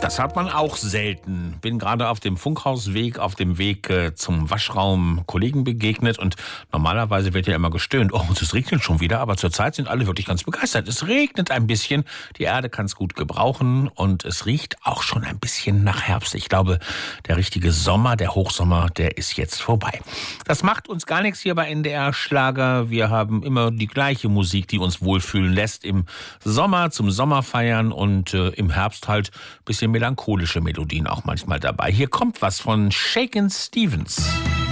Das hat man auch selten. Bin gerade auf dem Funkhausweg, auf dem Weg zum Waschraum Kollegen begegnet und normalerweise wird ja immer gestöhnt, oh, es regnet schon wieder, aber zurzeit sind alle wirklich ganz begeistert. Es regnet ein bisschen, die Erde kann es gut gebrauchen und es riecht auch schon ein bisschen nach Herbst. Ich glaube, der richtige Sommer, der Hochsommer, der ist jetzt vorbei. Das macht uns gar nichts hier bei NDR Schlager. Wir haben immer die gleiche Musik, die uns wohlfühlen lässt. Im Sommer zum Sommerfeiern und im Herbst halt ein bisschen melancholische Melodien auch manchmal dabei. Hier kommt was von Shakin' Stevens.